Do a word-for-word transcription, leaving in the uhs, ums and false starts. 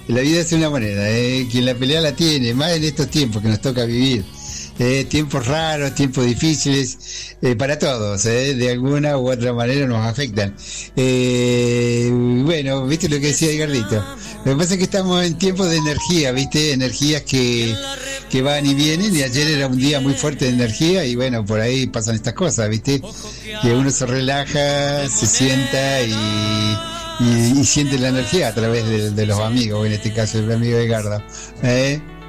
la vida es una moneda, ¿eh? Quien la pelea la tiene, más en estos tiempos que nos toca vivir. Eh, tiempos raros, tiempos difíciles, eh, para todos, eh, de alguna u otra manera nos afectan. Eh, bueno, viste lo que decía Edgarito. Lo que pasa es que estamos en tiempos de energía, viste, energías que, que van y vienen, y ayer era un día muy fuerte de energía, y bueno, por ahí pasan estas cosas, viste, que uno se relaja, se sienta y, y, y siente la energía a través de, de los amigos, en este caso el amigo de Garda. ¿Eh?